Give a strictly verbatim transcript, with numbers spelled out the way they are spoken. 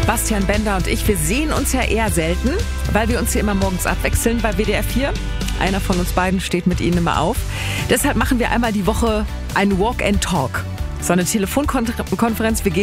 Bastian Bender und ich, wir sehen uns ja eher selten, weil wir uns hier immer morgens abwechseln bei W D R vier. Einer von uns beiden steht mit Ihnen immer auf. Deshalb machen wir einmal die Woche einen Walk and Talk. So eine Telefonkonferenz. Wir gehen